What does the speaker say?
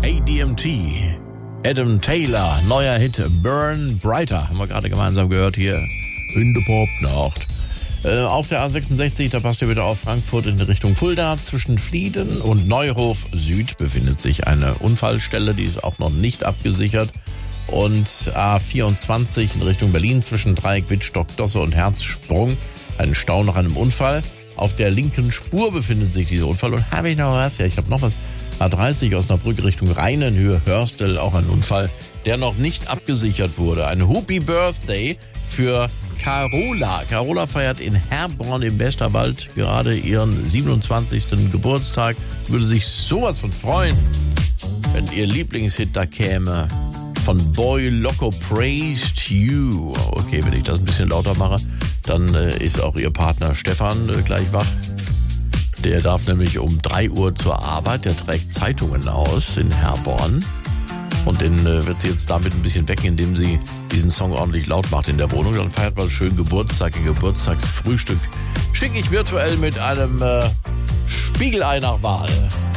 KDMT. Adam Taylor, neuer Hit, Burn Brighter, haben wir gerade gemeinsam gehört hier in der Popnacht. Auf der A66, da passt ihr wieder auf Frankfurt in Richtung Fulda. Zwischen Flieden und Neuhof Süd befindet sich eine Unfallstelle, die ist auch noch nicht abgesichert. Und A24 in Richtung Berlin zwischen Dreieck, Wittstock, Dosse und Herzsprung. Ein Stau nach einem Unfall. Auf der linken Spur befindet sich dieser Unfall. Und habe ich noch was? Ja, ich habe noch was. A30 Osnabrück Richtung Rheinenhöhe, Hörstel, auch ein Unfall, der noch nicht abgesichert wurde. Ein Happy Birthday für Carola. Carola feiert in Herborn im Westerwald gerade ihren 27. Geburtstag. Würde sich sowas von freuen, wenn ihr Lieblingshit da käme. Von Boy Loco, Praised You. Okay, wenn ich das ein bisschen lauter mache, dann ist auch ihr Partner Stefan gleich wach. Der darf nämlich um 3 Uhr zur Arbeit. Der trägt Zeitungen aus in Herborn. Und den wird sie jetzt damit ein bisschen wecken, indem sie diesen Song ordentlich laut macht in der Wohnung. Dann feiert man schön Geburtstag, ein Geburtstagsfrühstück. Schicke ich virtuell mit einem Spiegelei nach Wahl.